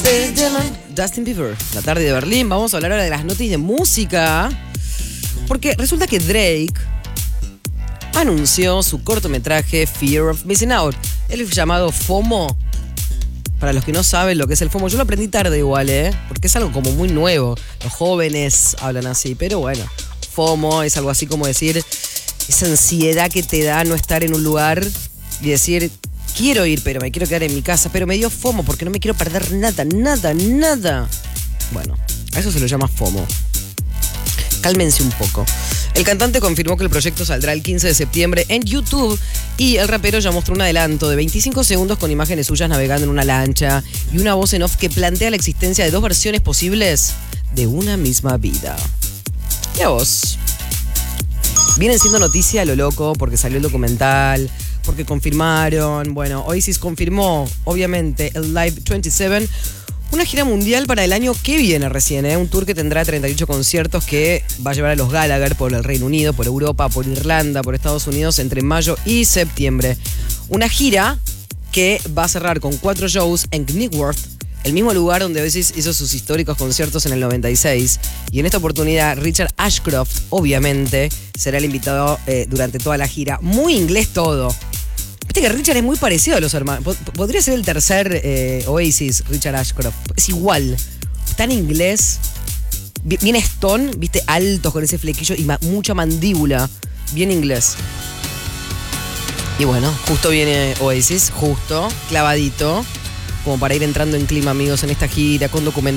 Justin Bieber, la tarde de Berlín. Vamos a hablar ahora de las noticias de música. Porque resulta que Drake anunció su cortometraje Fear of Missing Out. El llamado FOMO. Para los que no saben lo que es el FOMO, yo lo aprendí tarde igual, porque es algo como muy nuevo. Los jóvenes hablan así, pero bueno, FOMO es algo así como decir esa ansiedad que te da no estar en un lugar y decir, quiero ir, pero me quiero quedar en mi casa, pero me dio FOMO porque no me quiero perder nada. Bueno, a eso se lo llama FOMO. Cálmense un poco. El cantante confirmó que el proyecto saldrá el 15 de septiembre en YouTube y el rapero ya mostró un adelanto de 25 segundos con imágenes suyas navegando en una lancha y una voz en off que plantea la existencia de dos versiones posibles de una misma vida. Y a vos. Vienen siendo noticia a lo loco porque salió el documental, porque confirmaron. Bueno, Oasis confirmó, obviamente, el Live 27, una gira mundial para el año que viene recién, un tour que tendrá 38 conciertos que va a llevar a los Gallagher por el Reino Unido, por Europa, por Irlanda, por Estados Unidos entre mayo y septiembre. Una gira que va a cerrar con 4 shows en Knightsworth, el mismo lugar donde Oasis hizo sus históricos conciertos en el 96. Y en esta oportunidad Richard Ashcroft, obviamente, será el invitado durante toda la gira. Muy inglés todo. Viste que Richard es muy parecido a los hermanos. Podría ser el tercer Oasis, Richard Ashcroft. Es igual. Está en inglés. Bien stone, viste, altos con ese flequillo y mucha mandíbula. Bien inglés. Y bueno, justo viene Oasis, justo, clavadito, como para ir entrando en clima, amigos, en esta gira con documentos.